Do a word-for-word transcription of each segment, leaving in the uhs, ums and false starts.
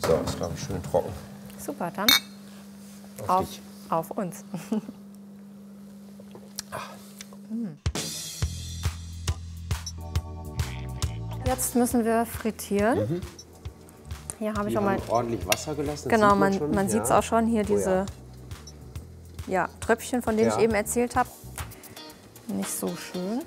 So, ist glaube ich schön trocken. Super, dann Auf, auf, dich. auf uns. Jetzt müssen wir frittieren. Mhm. Hier habe ich Wir auch mal. haben ordentlich Wasser gelassen. das Genau, sieht man, schon. man sieht es Ja. auch schon hier, Oh diese ja. ja, Tröpfchen, von denen Ja. ich eben erzählt habe. Nicht so schön.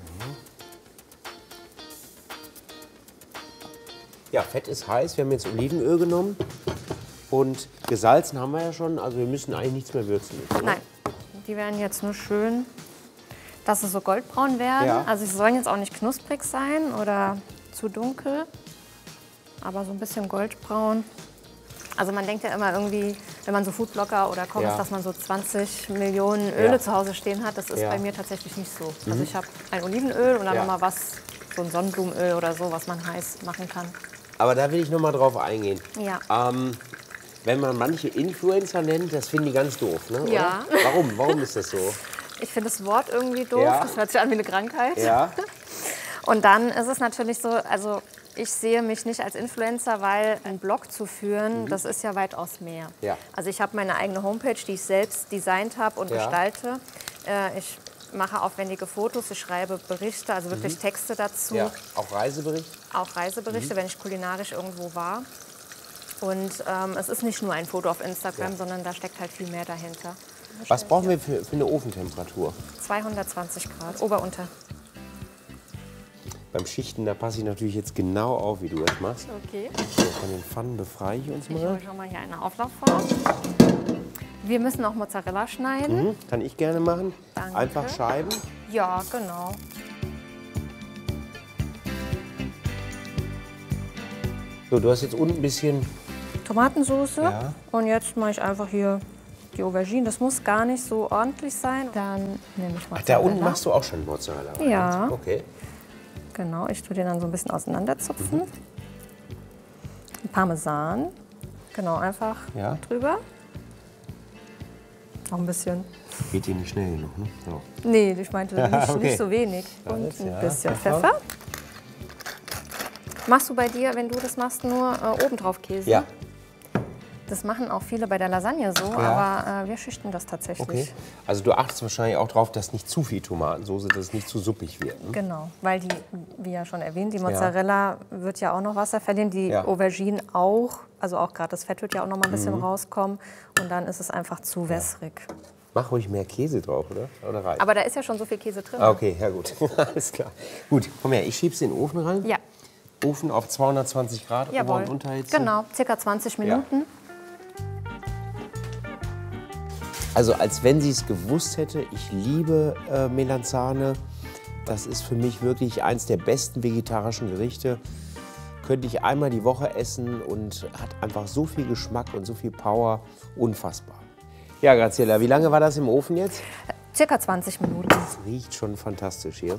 Ja, Fett ist heiß. Wir haben jetzt Olivenöl genommen. Und gesalzen haben wir ja schon. Also wir müssen eigentlich nichts mehr würzen. Oder? Nein, die werden jetzt nur schön, dass sie so goldbraun werden. Ja. Also sie sollen jetzt auch nicht knusprig sein oder zu dunkel, aber so ein bisschen goldbraun. Also man denkt ja immer irgendwie, wenn man so Foodblogger oder Koch Ja. ist, dass man so zwanzig Millionen Öle Ja. zu Hause stehen hat. Das ist Ja. bei mir tatsächlich nicht so. Also ich habe ein Olivenöl und dann Ja. noch mal was, so ein Sonnenblumenöl oder so, was man heiß machen kann. Aber da will ich noch mal drauf eingehen. Ja. Ähm, wenn man manche Influencer nennt, das finden die ganz doof, ne? Ja. Oder? Warum? Warum ist das so? Ich finde das Wort irgendwie doof. Ja. Das hört sich an wie eine Krankheit. Ja. Und dann ist es natürlich so, also ich sehe mich nicht als Influencer, weil einen Blog zu führen, das ist ja weitaus mehr. Ja. Also ich habe meine eigene Homepage, die ich selbst designt habe und Ja. gestalte. Äh, ich mache aufwendige Fotos, ich schreibe Berichte, also wirklich Texte dazu. Ja. Auch Reisebericht? Auch Reiseberichte, wenn ich kulinarisch irgendwo war. Und ähm, es ist nicht nur ein Foto auf Instagram, Ja. sondern da steckt halt viel mehr dahinter. Was brauchen wir für, für eine Ofentemperatur? zweihundertzwanzig Grad, Ober- unter. Beim Schichten, da passe ich natürlich jetzt genau auf, wie du das machst. Okay. So, von den Pfannen befreie ich uns Ich mal. hole schon mal hier eine Auflaufform. Wir müssen auch Mozzarella schneiden. Mhm, kann ich gerne machen. Danke. Einfach Scheiben. Ja, genau. So, du hast jetzt unten ein bisschen. Tomatensauce. Ja. Und jetzt mache ich einfach hier die Aubergine. Das muss gar nicht so ordentlich sein. Dann nehme ich Mozzarella. Ach, da unten machst du auch schon Mozzarella rein. Ja. Okay. Genau, ich tue den dann so ein bisschen auseinanderzupfen. Mhm. Parmesan. Genau, einfach Ja. drüber. Noch ein bisschen. Geht dir nicht schnell genug, ne? So. Nee, ich meinte nicht, Okay. nicht so wenig. Und Alles, ein ja. bisschen Pfeffer. Pfeffer. Machst du bei dir, wenn du das machst, nur äh, obendrauf Käse? Ja. Das machen auch viele bei der Lasagne so, aber äh, wir schichten das tatsächlich. Okay. Also du achtest wahrscheinlich auch darauf, dass nicht zu viel Tomatensauce, dass es nicht zu suppig wird. Ne? Genau, weil die, wie ja schon erwähnt, die Mozzarella wird ja auch noch Wasser verlieren, die Ja. Aubergine auch, also auch gerade das Fett wird ja auch noch mal ein bisschen Mhm. rauskommen und dann ist es einfach zu wässrig. Mach ruhig mehr Käse drauf, oder? Oder reicht? Aber da ist ja schon so viel Käse drin. Ah, okay, ja gut. Alles klar. Gut, komm her, ich schieb's in den Ofen rein. Ja, Ofen auf zweihundertzwanzig Grad, Ober- jawohl. und Unterhitze. Genau, circa zwanzig Minuten. Also als wenn sie es gewusst hätte, ich liebe äh, Melanzane. Das ist für mich wirklich eins der besten vegetarischen Gerichte. Könnte ich einmal die Woche essen und hat einfach so viel Geschmack und so viel Power. Unfassbar. Ja, Graziella, wie lange war das im Ofen jetzt? Circa zwanzig Minuten. Das riecht schon fantastisch hier.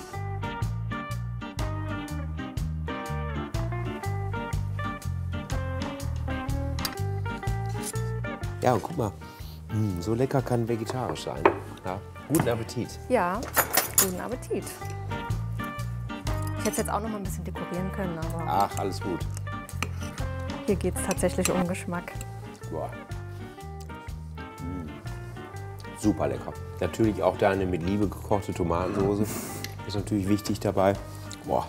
Ja, und guck mal, mm, so lecker kann vegetarisch sein. Ja, guten Appetit. Ja, guten Appetit. Ich hätte es jetzt auch noch mal ein bisschen dekorieren können, aber Ach, alles gut. hier geht es tatsächlich um Geschmack. Boah. Mm. Super lecker. Natürlich auch deine mit Liebe gekochte Tomatensauce. Ist natürlich wichtig dabei. Boah.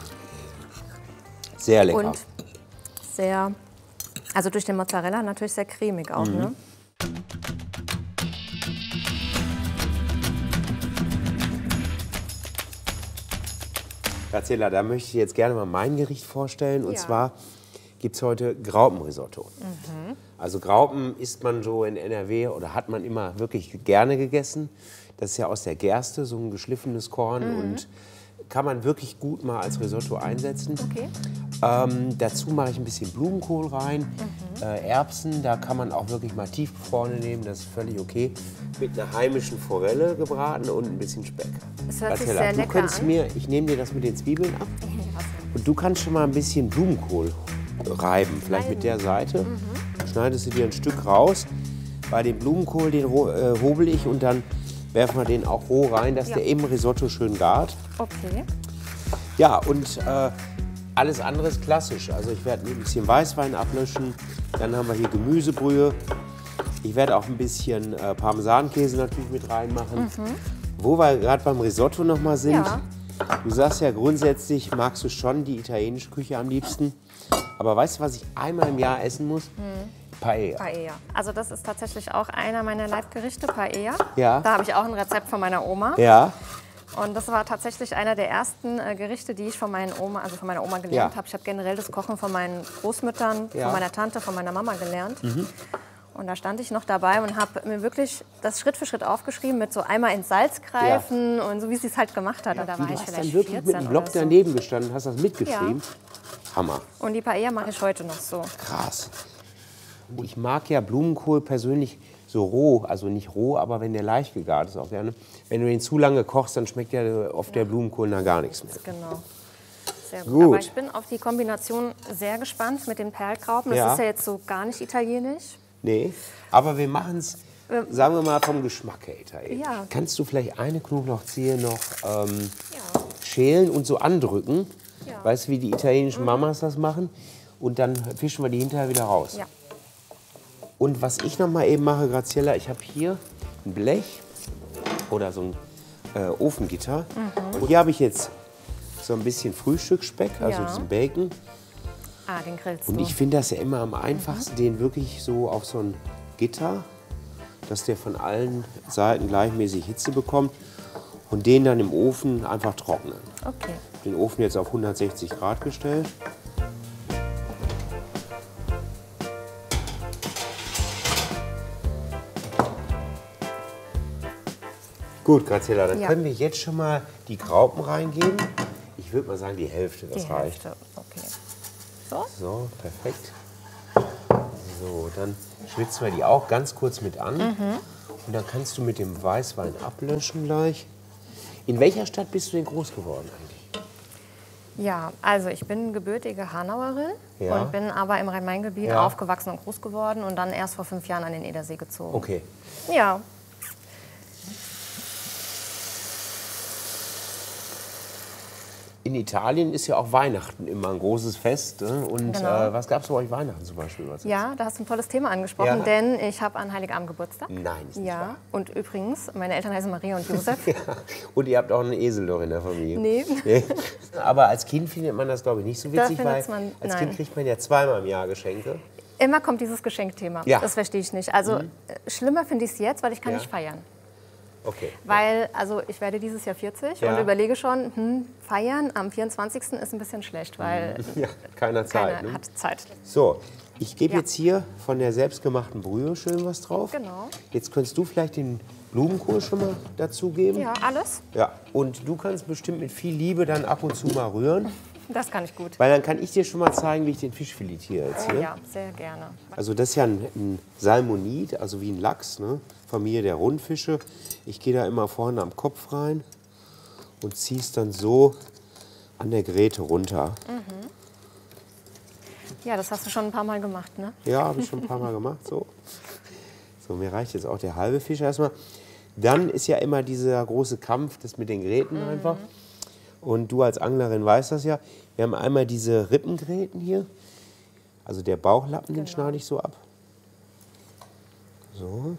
Sehr lecker. Und sehr, also durch den Mozzarella natürlich sehr cremig auch, Mhm. ne? Graziella, da möchte ich jetzt gerne mal mein Gericht vorstellen. Und Ja. zwar gibt es heute Graupenrisotto. Mhm. Also Graupen isst man so in N R W oder hat man immer wirklich gerne gegessen. Das ist ja aus der Gerste, so ein geschliffenes Korn. Mhm. Und kann man wirklich gut mal als Risotto einsetzen. Okay. Ähm, dazu mache ich ein bisschen Blumenkohl rein, Mhm. äh, Erbsen, da kann man auch wirklich mal tiefgefrorene nehmen, das ist völlig okay. Mit einer heimischen Forelle gebraten und ein bisschen Speck. Es hört sich Graziella, sehr du lecker könntest an. mir, ich nehme dir das mit den Zwiebeln ab und du kannst schon mal ein bisschen Blumenkohl reiben, vielleicht mit der Seite. Mhm. Schneidest du dir ein Stück raus. Bei dem Blumenkohl, den ho- äh, hobel ich und dann werfen wir den auch roh rein, dass Ja. der im Risotto schön gart. Okay. Ja, und äh, alles andere ist klassisch. Also ich werde ein bisschen Weißwein ablöschen. Dann haben wir hier Gemüsebrühe. Ich werde auch ein bisschen äh, Parmesankäse natürlich mit reinmachen. Mhm. Wo wir gerade beim Risotto noch mal sind. Ja. Du sagst ja grundsätzlich, magst du schon die italienische Küche am liebsten. Aber weißt du, was ich einmal im Jahr essen muss? Mhm. Paella. Paella. Also das ist tatsächlich auch einer meiner Leibgerichte, Paella. Ja. Da habe ich auch ein Rezept von meiner Oma. Ja. Und das war tatsächlich einer der ersten äh, Gerichte, die ich von, meinen Oma, also von meiner Oma gelernt Ja. habe. Ich habe generell das Kochen von meinen Großmüttern, Ja. von meiner Tante, von meiner Mama gelernt. Mhm. Und da stand ich noch dabei und habe mir wirklich das Schritt für Schritt aufgeschrieben mit so einmal ins Salz greifen ja. und so, wie sie es halt gemacht hat. Und da war du ich hast vielleicht dann wirklich mit vierzehn einem Block oder so. daneben gestanden, hast das mitgeschrieben. Ja. Hammer. Und die Paella mache ich heute noch so. Krass. Ich mag ja Blumenkohl persönlich so roh, also nicht roh, aber wenn der leicht gegart ist auch gerne. Wenn du den zu lange kochst, dann schmeckt ja oft der Blumenkohl nach gar nichts mehr. Genau. Sehr gut. Gut. Aber ich bin auf die Kombination sehr gespannt mit den Perlgraupen. Das Ja. ist ja jetzt so gar nicht italienisch. Nee, aber wir machen es, sagen wir mal, vom Geschmack her italienisch. Ja. Kannst du vielleicht eine Knoblauchzehe noch ähm, Ja. schälen und so andrücken? Ja. Weißt du, wie die italienischen Mamas das machen? Und dann fischen wir die hinterher wieder raus. Ja. Und was ich noch mal eben mache, Graziella, ich habe hier ein Blech oder so ein äh, Ofengitter. Mhm. Und hier habe ich jetzt so ein bisschen Frühstücksspeck, also Ja. diesen Bacon. Ah, den grillst Und du. ich finde das ja immer am einfachsten, den wirklich so auf so ein Gitter, dass der von allen Seiten gleichmäßig Hitze bekommt und den dann im Ofen einfach trocknen. Okay. Den Ofen jetzt auf hundertsechzig Grad gestellt. Gut, Graziella, dann Ja. können wir jetzt schon mal die Graupen reingeben. Ich würde mal sagen, die Hälfte, das Die reicht. Hälfte. Okay. So? So, perfekt. So, dann schwitzen wir die auch ganz kurz mit an. Mhm. Und dann kannst du mit dem Weißwein ablöschen gleich. In welcher Stadt bist du denn groß geworden eigentlich? Ja, also ich bin gebürtige Hanauerin Ja. und bin aber im Rhein-Main-Gebiet Ja. aufgewachsen und groß geworden und dann erst vor fünf Jahren an den Edersee gezogen. Okay. Ja. In Italien ist ja auch Weihnachten immer ein großes Fest. Ne? Und Genau. äh, was gab es bei euch Weihnachten zum Beispiel? Was Ja, da hast du ein tolles Thema angesprochen, Ja. denn ich habe an Heiligabend Geburtstag. Nein, ist nicht Ja, wahr. und übrigens, meine Eltern heißen Maria und Josef. Ja. Und ihr habt auch einen Esel doch in der Familie. Nee. Nee. Aber als Kind findet man das, glaube ich, nicht so Da witzig, weil findet's man- als nein. Kind kriegt man ja zweimal im Jahr Geschenke. Immer kommt dieses Geschenkthema. Ja. Das verstehe ich nicht. Also äh, schlimmer finde ich es jetzt, weil ich kann Ja. nicht feiern. Okay. Weil, also ich werde dieses Jahr vierzig Ja. und überlege schon, hm, feiern am vierundzwanzigsten ist ein bisschen schlecht, weil Ja, keiner Zeit. keiner Ne? hat Zeit. So, ich gebe Ja. jetzt hier von der selbstgemachten Brühe schön was drauf. Genau. Jetzt könntest du vielleicht den Blumenkohl schon mal dazugeben. Ja, alles. Ja. Und du kannst bestimmt mit viel Liebe dann ab und zu mal rühren. Das kann ich gut. Weil dann kann ich dir schon mal zeigen, wie ich den Fisch filetiere jetzt Oh, hier. ja, sehr gerne. Also das ist ja ein, ein Salmonid, also wie ein Lachs, ne? Familie der Rundfische. Ich gehe da immer vorne am Kopf rein und ziehe es dann so an der Gräte runter. Ja, das hast du schon ein paar Mal gemacht, ne? Ja, habe ich schon ein paar Mal gemacht. So. So, mir reicht jetzt auch der halbe Fisch erstmal. Dann ist ja immer dieser große Kampf, das mit den Gräten einfach. Und du als Anglerin weißt das ja. Wir haben einmal diese Rippengräten hier. Also der Bauchlappen, den Genau. schneide ich so ab. So.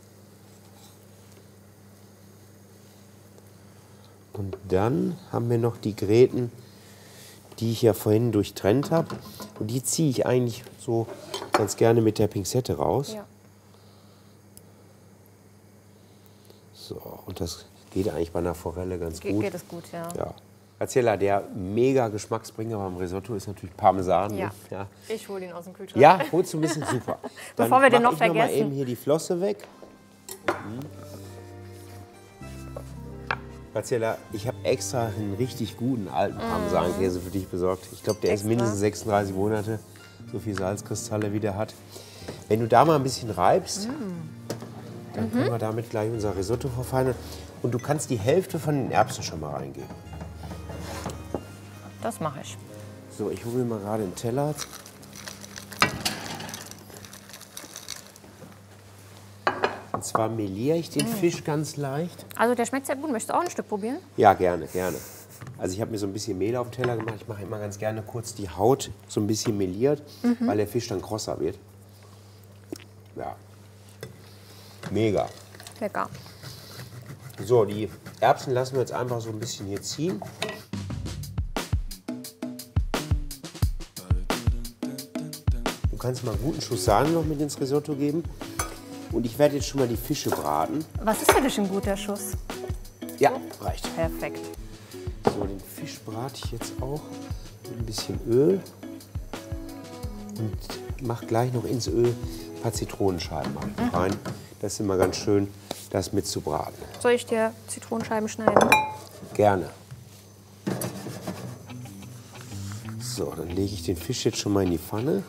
Und dann haben wir noch die Gräten, die ich ja vorhin durchtrennt habe. Und die ziehe ich eigentlich so ganz gerne mit der Pinzette raus. Ja. So, und das geht eigentlich bei einer Forelle ganz Ge gut. geht es gut, ja. Ja. Erzähler, der mega Geschmacksbringer beim Risotto ist natürlich Parmesan. Ja. Ne? Ja. Ich hole ihn aus dem Kühlschrank. Ja, holst du ein bisschen super. Dann Bevor wir den mach noch ich noch mal vergessen. eben hier die Flosse weg. Mhm. Erzähler, ich habe extra einen richtig guten alten Parmesankäse für dich besorgt. Ich glaube, der ist Extra? mindestens sechsunddreißig Monate, so viel Salzkristalle wie der hat. Wenn du da mal ein bisschen reibst, dann können wir damit gleich unser Risotto verfeinern. Und du kannst die Hälfte von den Erbsen schon mal reingeben. Das mache ich. So, ich hole mir mal gerade einen Teller. Und zwar meliere ich den Fisch ganz leicht. Also der schmeckt sehr gut. Möchtest du auch ein Stück probieren? Ja, gerne, gerne. Also ich habe mir so ein bisschen Mehl auf den Teller gemacht. Ich mache immer ganz gerne kurz die Haut so ein bisschen meliert, mhm. weil der Fisch dann krosser wird. Ja, mega. Lecker. So, die Erbsen lassen wir jetzt einfach so ein bisschen hier ziehen. Du kannst mal einen guten Schuss Sahne noch mit ins Risotto geben. Und ich werde jetzt schon mal die Fische braten. Was ist für dich ein guter Schuss? Ja, reicht. Perfekt. So, den Fisch brate ich jetzt auch mit ein bisschen Öl. Und mache gleich noch ins Öl ein paar Zitronenscheiben mhm. rein. Das ist immer ganz schön, das mitzubraten. Soll ich dir Zitronenscheiben schneiden? Gerne. So, dann lege ich den Fisch jetzt schon mal in die Pfanne.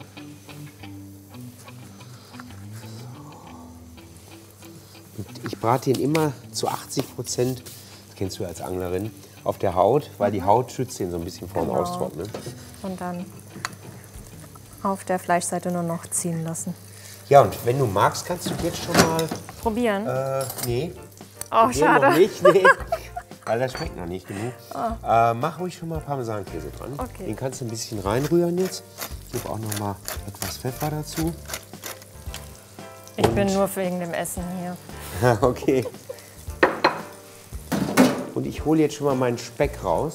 Und ich brate ihn immer zu achtzig Prozent, das kennst du als Anglerin, auf der Haut, weil die Haut schützt den so ein bisschen vor dem Genau. Austrocknen. Und dann auf der Fleischseite nur noch ziehen lassen. Ja, und wenn du magst, kannst du jetzt schon mal... Probieren? Äh, nee. Oh, nee, schade. Noch nicht, nee. Weil das schmeckt noch nicht genug. Oh. Äh, mach ruhig schon mal Parmesankäse dran. Okay. Den kannst du ein bisschen reinrühren jetzt. Ich gebe auch noch mal etwas Pfeffer dazu. Ich und bin nur wegen dem Essen hier. Okay. Und ich hole jetzt schon mal meinen Speck raus.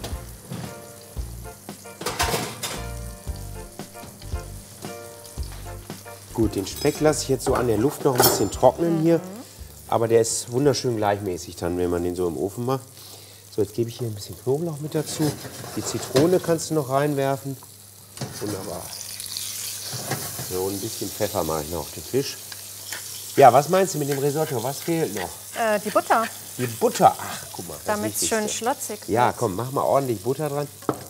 Gut, den Speck lasse ich jetzt so an der Luft noch ein bisschen trocknen hier. Aber der ist wunderschön gleichmäßig dann, wenn man den so im Ofen macht. So, jetzt gebe ich hier ein bisschen Knoblauch mit dazu. Die Zitrone kannst du noch reinwerfen. Wunderbar. So, ein bisschen Pfeffer mache ich noch auf den Fisch. Ja, was meinst du mit dem Risotto? Was fehlt noch? Äh, die Butter. Die Butter. Ach, guck mal. Damit es schön schlotzig wird. Ja, komm, mach mal ordentlich Butter dran.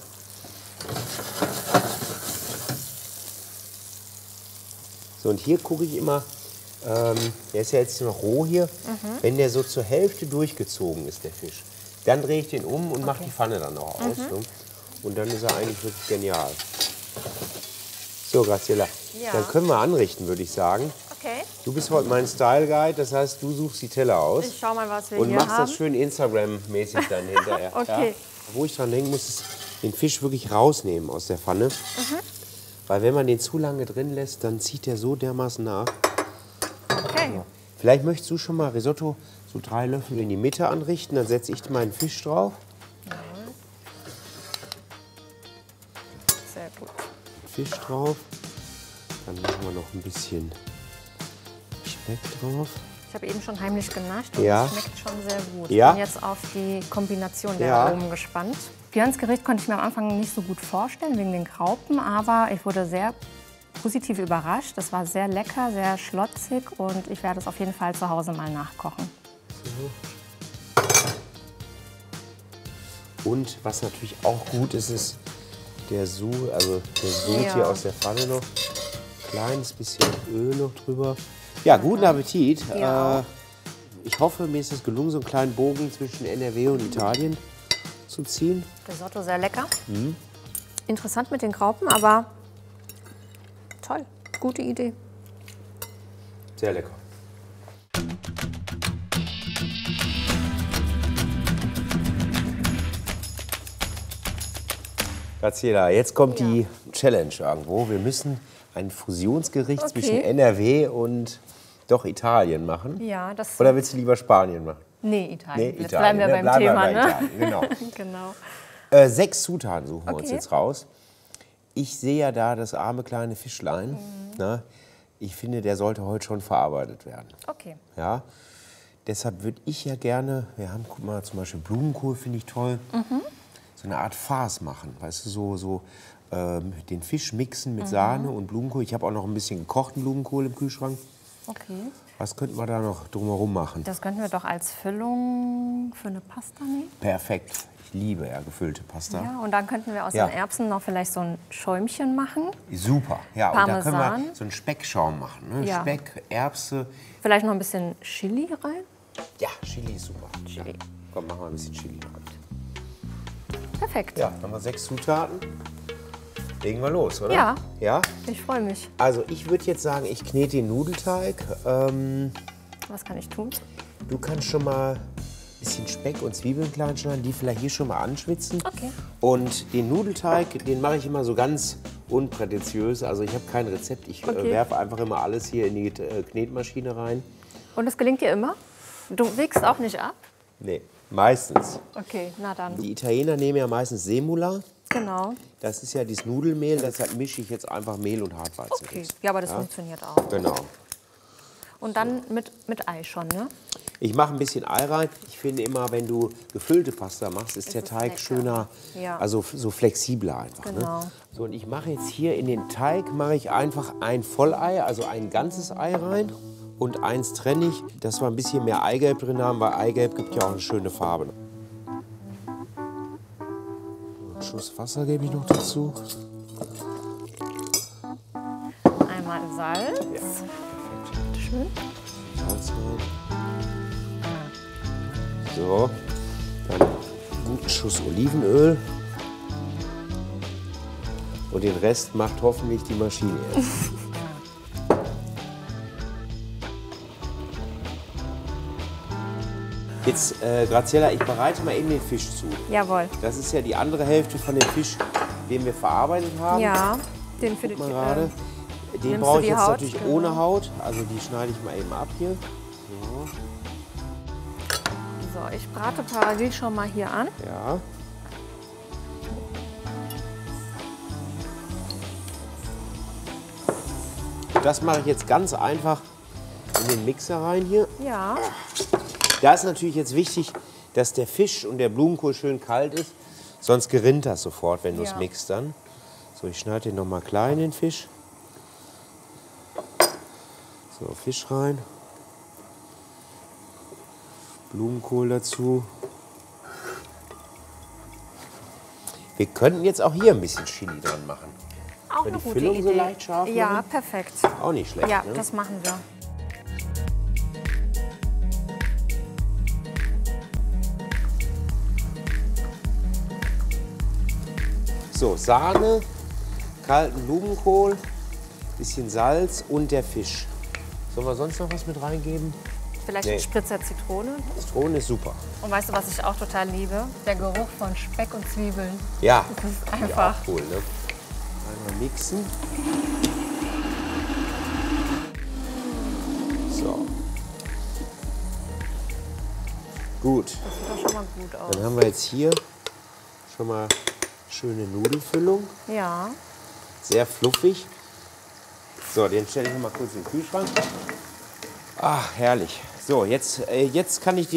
So, und hier gucke ich immer, ähm, der ist ja jetzt noch roh hier, mhm. wenn der so zur Hälfte durchgezogen ist, der Fisch, dann drehe ich den um und okay. mache die Pfanne dann noch aus. Mhm. Ne? Und dann ist er eigentlich wirklich genial. So, Graziella, ja. dann können wir anrichten, würde ich sagen. Okay. Du bist heute mein Style Guide, das heißt, du suchst die Teller aus. Ich schau mal, was wir und hier haben. Und machst das schön Instagram-mäßig dann hinterher. Okay. Ja? Wo ich dran denken muss, ist den Fisch wirklich rausnehmen aus der Pfanne. Mhm. Weil wenn man den zu lange drin lässt, dann zieht der so dermaßen nach. Okay. Ja. Vielleicht möchtest du schon mal Risotto so drei Löffel in die Mitte anrichten, dann setze ich meinen Fisch drauf. Ja. Sehr gut. Fisch drauf. Dann machen wir noch ein bisschen Speck drauf. Ich habe eben schon heimlich genascht und ja. es schmeckt schon sehr gut. Ja. Ich bin jetzt auf die Kombination der ja. Aromen gespannt. Björns Gericht konnte ich mir am Anfang nicht so gut vorstellen wegen den Graupen, aber ich wurde sehr positiv überrascht. Es war sehr lecker, sehr schlotzig und ich werde es auf jeden Fall zu Hause mal nachkochen. Und was natürlich auch gut ist, ist der Sud, also der Sud ja. hier aus der Pfanne noch. Kleines bisschen Öl noch drüber. Ja, guten Appetit. Ja. Äh, ich hoffe, mir ist es gelungen, so einen kleinen Bogen zwischen N R W und Italien zu ziehen. Risotto sehr lecker. Mhm. Interessant mit den Graupen, aber toll. Gute Idee. Sehr lecker. Graziella, jetzt kommt ja. die Challenge irgendwo. Wir müssen ein Fusionsgericht okay. zwischen N R W und doch Italien machen. Ja, das Oder willst du lieber Spanien machen? Nee, Italien. Nee, Jetzt Italien. bleiben wir ne? beim bleiben Thema. Wir bei Ne? Italien. Genau. genau. Äh, sechs Zutaten suchen wir okay. uns jetzt raus. Ich sehe ja da das arme kleine Fischlein. Mhm. Ne? Ich finde, der sollte heute schon verarbeitet werden. Okay. Ja? Deshalb würde ich ja gerne, wir haben, guck mal, zum Beispiel Blumenkohl finde ich toll, mhm. so eine Art Farce machen. Weißt du, so, so ähm, den Fisch mixen mit mhm. Sahne und Blumenkohl. Ich habe auch noch ein bisschen gekochten Blumenkohl im Kühlschrank. Okay. Was könnten wir da noch drumherum machen? Das könnten wir doch als Füllung für eine Pasta nehmen. Perfekt. Ich liebe ja gefüllte Pasta. Ja, und dann könnten wir aus ja. den Erbsen noch vielleicht so ein Schäumchen machen. Super. Ja, Parmesan. Und da können wir so einen Speckschaum machen. Ne? Ja. Speck, Erbse. Vielleicht noch ein bisschen Chili rein. Ja, Chili ist super. Chili. Ja. Komm, machen wir ein bisschen Chili rein. Perfekt. Ja, haben wir sechs Zutaten. Legen wir los, oder? Ja. Ja? Ich freue mich. Also ich würde jetzt sagen, ich knete den Nudelteig. Ähm, Was kann ich tun? du kannst schon mal bisschen Speck und Zwiebeln klein schneiden, die vielleicht hier schon mal anschwitzen. Okay. Und den Nudelteig, den mache ich immer so ganz unprätentiös. Also ich habe kein Rezept. Ich Okay. äh, werfe einfach immer alles hier in die äh, Knetmaschine rein. Und das gelingt dir immer? Du wickst auch nicht ab? Nee, meistens. Okay, na dann. Die Italiener nehmen ja meistens Semula. Genau. Das ist ja dieses Nudelmehl. Deshalb mische ich jetzt einfach Mehl und Hartweizen. Okay. Ja, aber das funktioniert auch. Genau. Und dann mit, mit Ei schon, ne? Ich mache ein bisschen Ei rein. Ich finde immer, wenn du gefüllte Pasta machst, ist, Ist der es Teig lecker. schöner, Ja. also f- so flexibler einfach. Genau. Ne? So, und ich mache jetzt hier in den Teig mache ich einfach ein Vollei, also ein ganzes Ei rein. Und eins trenne ich, dass wir ein bisschen mehr Eigelb drin haben, weil Eigelb gibt ja auch eine schöne Farbe. Einen Schuss Wasser gebe ich noch dazu. Einmal Salz. Schön. Salz rein. So, dann einen guten Schuss Olivenöl. Und den Rest macht hoffentlich die Maschine. Jetzt, äh, Graziella, ich bereite mal eben den Fisch zu. Jawohl. Das ist ja die andere Hälfte von dem Fisch, den wir verarbeitet haben. Ja, den für die, Guck mal gerade. Den nimmst brauche du ich die jetzt Haut? natürlich Genau. ohne Haut. Also die schneide ich mal eben ab hier. So, So, ich brate parallel schon mal hier an. ja. Das mache ich jetzt ganz einfach in den Mixer rein hier. Ja. Da ist natürlich jetzt wichtig, dass der Fisch und der Blumenkohl schön kalt ist. Sonst gerinnt das sofort, wenn du es Ja. mixt dann. So, ich schneide den noch mal klein, den Fisch. So, Fisch rein. Blumenkohl dazu. Wir könnten jetzt auch hier ein bisschen Chili dran machen. Auch Wenn eine die gute Füllung Idee. so leicht scharf Ja, machen? perfekt. Auch nicht schlecht. Ja, ne? das machen wir. So, Sahne, kalten Blumenkohl, bisschen Salz und der Fisch. Sollen wir sonst noch was mit reingeben? Vielleicht Nee. ein Spritzer Zitrone. Zitrone ist super. Und weißt du, was ich auch total liebe? Der Geruch von Speck und Zwiebeln. Ja, Das ist ja, einfach. auch cool. Ne? Einmal mixen. So. Gut, Das sieht doch schon mal gut aus. dann haben wir jetzt hier schon mal schöne Nudelfüllung. Ja. Sehr fluffig. So, den stelle ich noch mal kurz in den Kühlschrank. Ach, herrlich. So, jetzt, äh, jetzt kann ich die